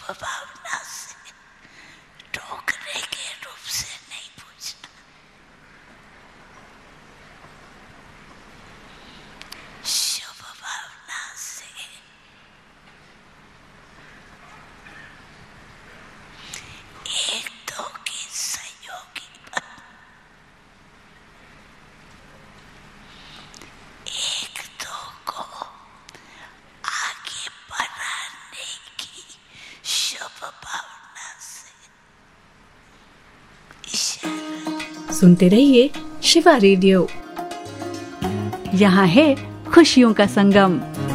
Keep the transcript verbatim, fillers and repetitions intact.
भावना से, टोकरे के रूप से नहीं पूछना। शुभ भावना से, एक दो की सहयोगी बन, एक दो को आगे बढ़ाने की शुभ भावना से इशारा। सुनते रहिए शिवा रेडियो, यहाँ है खुशियों का संगम।